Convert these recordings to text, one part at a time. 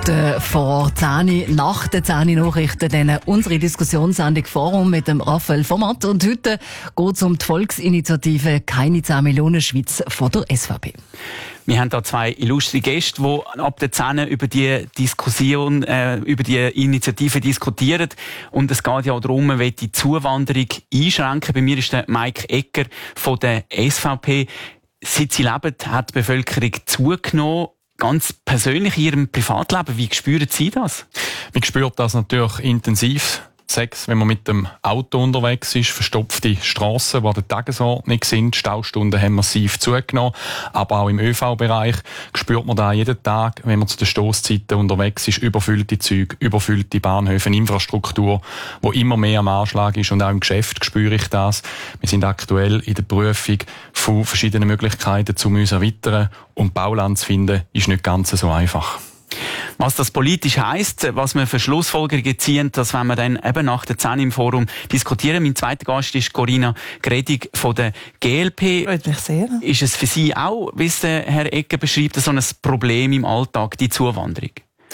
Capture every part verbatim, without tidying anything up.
Minuten vor zehn Uhr, nach den zehn Uhr Nachrichten, dann unsere Diskussionssendung Forum mit dem Raphael Format. Und heute geht es um die Volksinitiative «Keine zehn Millionen Schweiz» von der S V P. Wir haben hier zwei illustre Gäste, die ab der zehn über die Diskussion, äh, über die Initiative diskutieren. Und es geht ja darum, man will die Zuwanderung einschränken. Bei mir ist der Mike Egger von der S V P. Seit sie leben, hat die Bevölkerung zugenommen. Ganz persönlich in Ihrem Privatleben, wie spüren Sie das? Man spürt das natürlich intensiv. Sechs, wenn man mit dem Auto unterwegs ist, verstopfte Strassen, die an der Tagesordnung sind. Staustunden haben massiv zugenommen. Aber auch im Ö V-Bereich spürt man da jeden Tag, wenn man zu den Stosszeiten unterwegs ist, überfüllte Züge, überfüllte Bahnhöfe, Infrastruktur, wo immer mehr am Anschlag ist. Und auch im Geschäft spüre ich das. Wir sind aktuell in der Prüfung von verschiedenen Möglichkeiten, um uns erweitern. Und Bauland zu finden, ist nicht ganz so einfach. Was das politisch heisst, was wir für Schlussfolgerungen ziehen, das werden wir dann eben nach der zehn im Forum diskutieren. Mein zweiter Gast ist Corinna Gredig von der G L P. Freut mich sehr. Ist es für Sie auch, wie es der Herr Egger beschreibt, so ein Problem im Alltag, die Zuwanderung?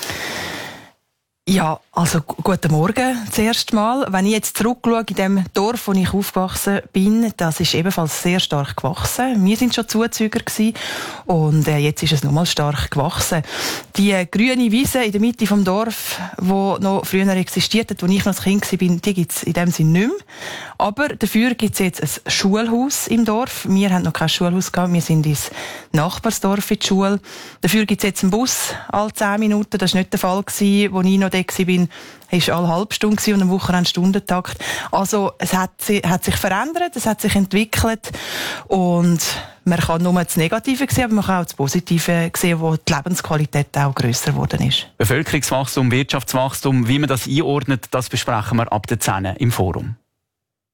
Ja, also guten Morgen zuerst mal. Wenn ich jetzt zurückschaue in dem Dorf, wo ich aufgewachsen bin, das ist ebenfalls sehr stark gewachsen. Wir sind schon Zuzüger gewesen und äh, jetzt ist es nochmal stark gewachsen. Die äh, grüne Wiese in der Mitte vom Dorf, wo noch früher existiert hat, wo ich noch als Kind war, die gibt es in dem Sinne nicht mehr. Aber dafür gibt es jetzt ein Schulhaus im Dorf. Wir haben noch kein Schulhaus gehabt, wir sind ins Nachbarsdorf in die Schule. Dafür gibt es jetzt einen Bus alle zehn Minuten. Das war nicht der Fall gewesen, wo ich noch da war. Es war alle halbe Stunde und am Wochenende Stundentakt. Also es hat, hat sich verändert, es hat sich entwickelt und man kann nur das Negative sehen, aber man kann auch das Positive sehen, wo die Lebensqualität auch grösser geworden ist. Bevölkerungswachstum, Wirtschaftswachstum, wie man das einordnet, das besprechen wir ab der zehn im Forum.